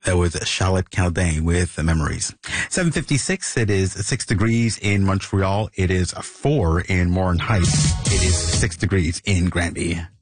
That was Charlotte Caldin with Memories. 7:56. It is 6 degrees in Montreal. It is 4 in Morin Heights. It is 6 degrees in Granby.